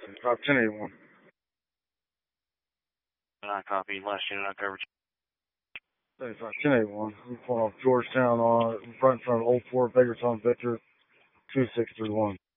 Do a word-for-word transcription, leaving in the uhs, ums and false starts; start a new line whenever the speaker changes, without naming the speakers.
Drop ten eighty-one.
I copy. Last unit on coverage.
seventy-five, ten eighty-one. I'm pulling off Georgetown on, right in front of Old Fort, Bakerton, Victor, two six three one.